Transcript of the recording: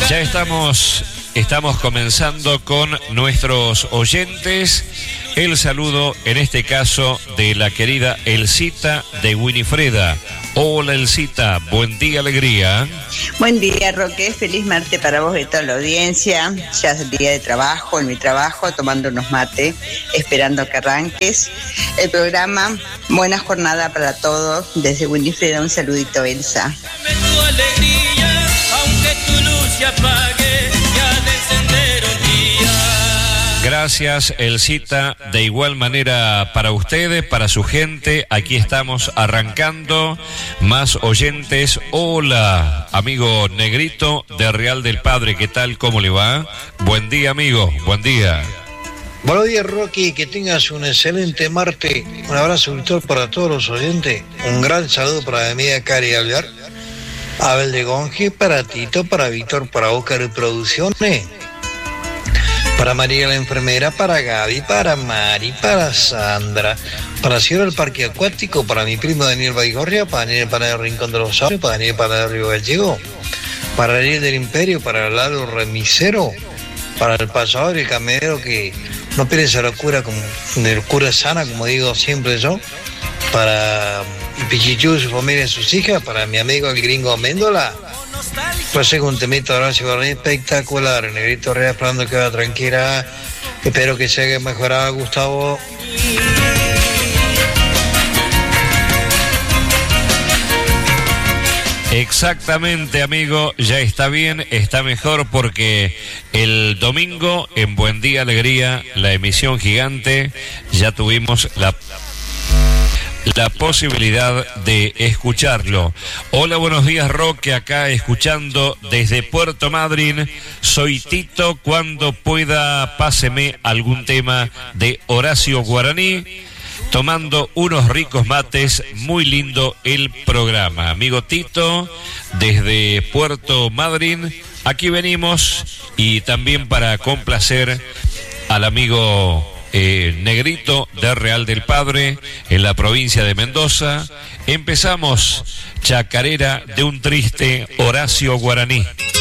Ya estamos comenzando con nuestros oyentes. El saludo, en este caso, de la querida Elcita de Winifreda. Hola Elcita, buen día, alegría. Buen día, Roque, feliz martes para vos y toda la audiencia. Ya es el día de trabajo, en mi trabajo, tomando unos mates, esperando que arranques el programa. Buena jornada para todos. Desde Winifreda, un saludito, Elsa. Dame tu alegría, aunque tu luz se apague, ya de encender un día. Gracias, Elcita. De igual manera para ustedes, para su gente. Aquí estamos arrancando. Más oyentes. Hola, amigo Negrito de Real del Padre. ¿Qué tal? ¿Cómo le va? Buen día, amigo. Buen día. Buenos días, Rocky. Que tengas un excelente martes. Un abrazo virtual para todos los oyentes. Un gran saludo para mi amiga Cari Alvear, Abel de Gonje, para Tito, para Víctor, para Óscar y Producciones, para María la enfermera, para Gaby, para Mari, para Sandra, para Ciudad del Parque Acuático, para mi primo Daniel Baigorria, para Daniel para el Rincón de los Sabios, para Daniel para el Río Gallego, para Daniel del Imperio, para Lalo Remisero, para el pasador y el camionero que no pierde esa locura, como de locura sana, como digo siempre yo, para Pichichu, su familia y sus hijas, para mi amigo el gringo Méndola. Pues con un temito de Horacio Guaraní espectacular, el Negrito Real esperando que vaya tranquila. Espero que se haya mejorado, Gustavo. Exactamente, amigo, ya está bien, está mejor, porque el domingo en Buen Día Alegría, la emisión gigante, ya tuvimos la posibilidad de escucharlo. Hola, buenos días, Roque, acá escuchando desde Puerto Madryn. Soy Tito, cuando pueda páseme algún tema de Horacio Guaraní, tomando unos ricos mates. Muy lindo el programa. Amigo Tito, desde Puerto Madryn, aquí venimos, y también para complacer al amigo Negrito de Real del Padre, en la provincia de Mendoza. Empezamos Chacarera de un triste Horacio Guaraní.